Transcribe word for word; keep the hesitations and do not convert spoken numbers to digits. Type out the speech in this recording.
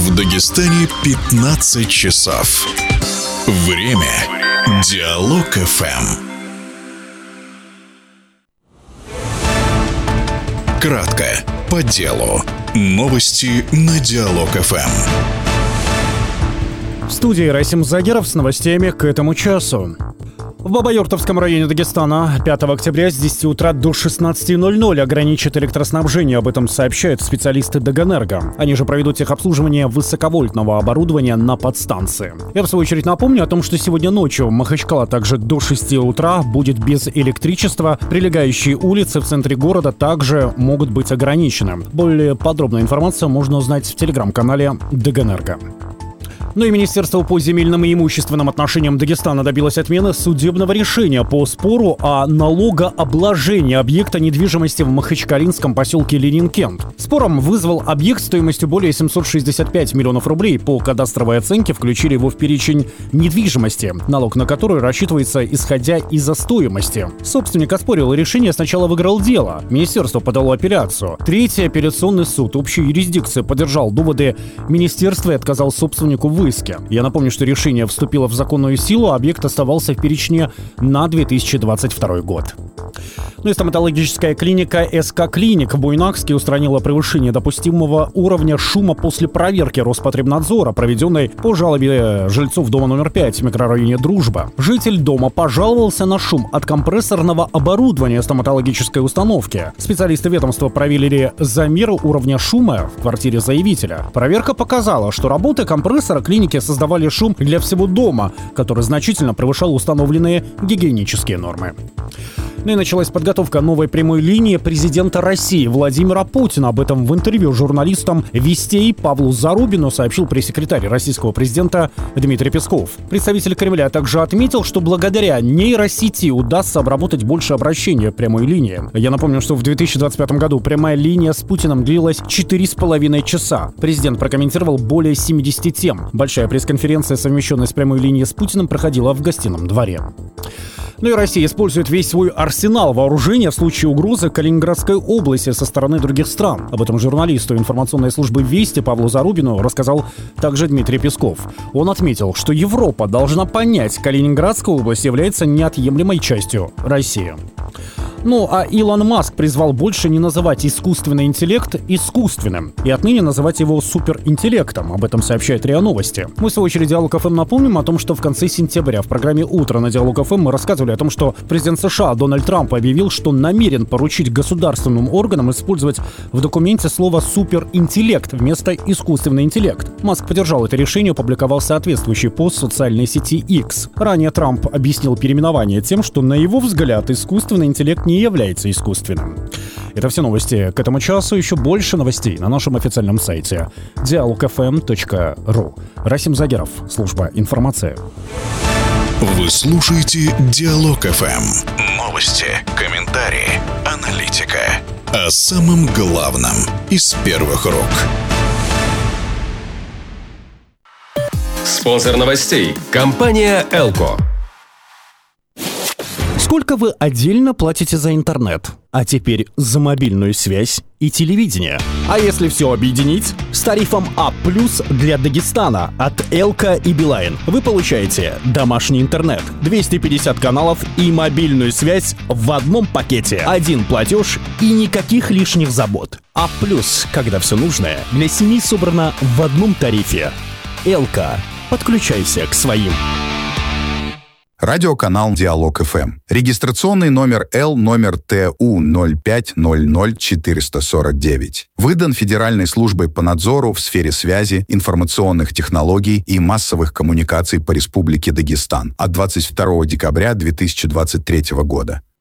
В Дагестане пятнадцать часов. Время Диалог эф эм. Кратко, по делу. Новости на Диалог эф эм. В студии Расим Загеров с новостями к этому часу. В Бабаюртовском районе Дагестана пятого октября с десяти утра до шестнадцати ноль-ноль ограничат электроснабжение. Об этом сообщают специалисты Даганэрго. Они же проведут техобслуживание высоковольтного оборудования на подстанции. Я, в свою очередь, напомню о том, что сегодня ночью Махачкала также до шести утра будет без электричества. Прилегающие улицы в центре города также могут быть ограничены. Более подробную информацию можно узнать в телеграм-канале Даганэрго. Ну и Министерство по земельным и имущественным отношениям Дагестана добилось отмены судебного решения по спору о налогообложении объекта недвижимости в махачкалинском поселке Ленин-Кент. Спором вызвал объект стоимостью более семьсот шестьдесят пять миллионов рублей. По кадастровой оценке включили его в перечень недвижимости, налог на который рассчитывается исходя из-за стоимости. Собственник оспорил решение, сначала выиграл дело. Министерство подало апелляцию. Третий апелляционный суд общей юрисдикции поддержал доводы министерства и отказал собственнику в иске. Я напомню, что решение вступило в законную силу, а объект оставался в перечне на две тысячи двадцать второй год. Ну и стоматологическая клиника СК-клиник в Буйнакске устранила превышение допустимого уровня шума после проверки Роспотребнадзора, проведенной по жалобе жильцов дома номер пять в микрорайоне Дружба. Житель дома пожаловался на шум от компрессорного оборудования стоматологической установки. Специалисты ведомства проверили замеры уровня шума в квартире заявителя. Проверка показала, что работы компрессора клиники создавали шум для всего дома, который значительно превышал установленные гигиенические нормы. Ну и началась подготовка новой прямой линии президента России Владимира Путина. Об этом в интервью журналистам «Вестей» Павлу Зарубину сообщил пресс-секретарь российского президента Дмитрий Песков. Представитель Кремля также отметил, что благодаря нейросети удастся обработать больше обращений прямой линии. Я напомню, что в две тысячи двадцать пятом году прямая линия с Путиным длилась четыре с половиной часа. Президент прокомментировал более семидесяти тем. Большая пресс-конференция, совмещенная с прямой линией с Путиным, проходила в гостином дворе. Ну и Россия использует весь свой арсенал вооружения в случае угрозы Калининградской области со стороны других стран. Об этом журналисту информационной службы «Вести» Павлу Зарубину рассказал также Дмитрий Песков. Он отметил, что Европа должна понять, Калининградская область является неотъемлемой частью России. Ну, а Илон Маск призвал больше не называть искусственный интеллект искусственным и отныне называть его суперинтеллектом. Об этом сообщает РИА Новости. Мы, в свою очередь, Диалог эф эм напомним о том, что в конце сентября в программе «Утро» на Диалог эф эм мы рассказывали о том, что президент США Дональд Трамп объявил, что намерен поручить государственным органам использовать в документе слово «суперинтеллект» вместо «искусственный интеллект». Маск поддержал это решение, опубликовал соответствующий пост в социальной сети X. Ранее Трамп объяснил переименование тем, что, на его взгляд, искусственный интеллект не не является искусственным. Это все новости к этому часу. Еще больше новостей на нашем официальном сайте диалог эф эм точка ру. Расим Загеров, служба информации. Вы слушаете Диалог эф эм. Новости, комментарии, аналитика. О самом главном из первых рук. Спонсор новостей – компания «Элко». Сколько вы отдельно платите за интернет? А теперь за мобильную связь и телевидение. А если все объединить? С тарифом А плюс для Дагестана от Элко и Билайн вы получаете домашний интернет, двести пятьдесят каналов и мобильную связь в одном пакете. Один платеж и никаких лишних забот. А плюс, когда все нужное для семьи собрано в одном тарифе. Элко. Подключайся к своим. Радиоканал Диалог эф эм. Регистрационный номер Л номер Т У ноль пять ноль ноль четыреста сорок девять. Выдан Федеральной службой по надзору в сфере связи, информационных технологий и массовых коммуникаций по Республике Дагестан от двадцать второго декабря две тысячи двадцать третьего года.